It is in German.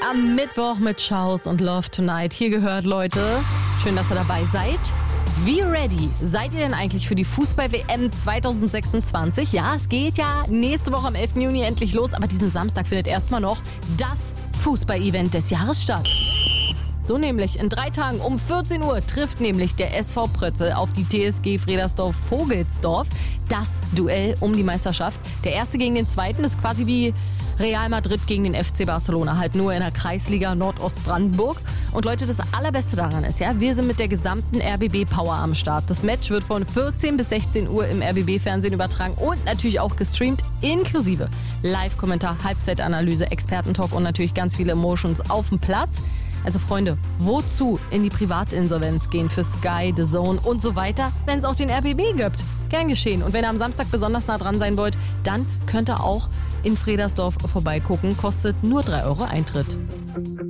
am Mittwoch mit Schaus und Love Tonight. Hier gehört, Leute. Schön, dass ihr dabei seid. Wie ready seid ihr denn eigentlich für die Fußball-WM 2026? Ja, es geht ja nächste Woche am 11. Juni endlich los, aber diesen Samstag findet erstmal noch das Fußball-Event des Jahres statt. So nämlich, in 3 Tagen um 14 Uhr trifft nämlich der SV Prötzel auf die TSG Fredersdorf-Vogelsdorf. Das Duell um die Meisterschaft. Der erste gegen den zweiten ist quasi wie Real Madrid gegen den FC Barcelona, halt nur in der Kreisliga Nordostbrandenburg. Und Leute, das Allerbeste daran ist, ja, wir sind mit der gesamten RBB-Power am Start. Das Match wird von 14 bis 16 Uhr im RBB-Fernsehen übertragen und natürlich auch gestreamt, inklusive Live-Kommentar, Halbzeitanalyse, Expertentalk und natürlich ganz viele Emotions auf dem Platz. Also Freunde, wozu in die Privatinsolvenz gehen für Sky, The Zone und so weiter, wenn es auch den RBB gibt? Gern geschehen. Und wenn ihr am Samstag besonders nah dran sein wollt, dann könnt ihr auch in Fredersdorf vorbeigucken. Kostet nur 3 € Eintritt.